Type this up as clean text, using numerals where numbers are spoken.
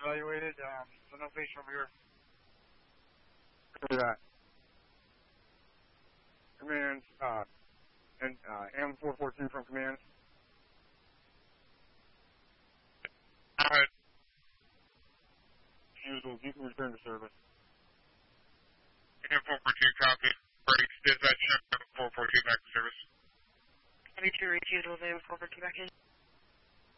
evaluated, so no patient over here. Copy that. Command, and M442 from command. Alright. Usual, you can return to service. M442 copy. Breaks. Dispatch M442 back to service. 72 reach usual, M442 back in.